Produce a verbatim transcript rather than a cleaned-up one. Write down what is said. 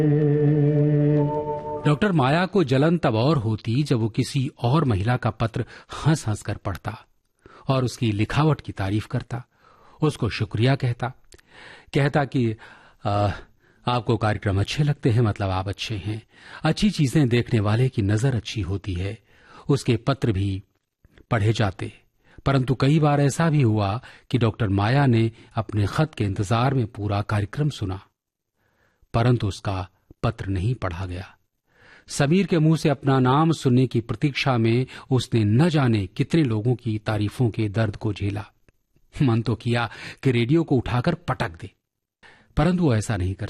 Doctor माया को जलन तब और होती जब वो किसी और महिला का पत्र हंस हंस कर पढ़ता और उसकी लिखावट की तारीफ करता, उसको शुक्रिया कहता कहता कि आ, आपको कार्यक्रम अच्छे लगते हैं, मतलब आप अच्छे हैं। अच्छी चीजें देखने वाले की नजर अच्छी होती है। उसके पत्र भी पढ़े जाते, परंतु कई बार ऐसा भी हुआ कि डॉक्टर माया ने अपने खत के इंतजार में पूरा कार्यक्रम सुना, परंतु उसका पत्र नहीं पढ़ा गया। समीर के मुंह से अपना नाम सुनने की प्रतीक्षा में उसने न जाने कितने लोगों की तारीफों के दर्द को झेला। मन तो किया कि रेडियो को उठाकर पटक दे, परंतु वो ऐसा नहीं कर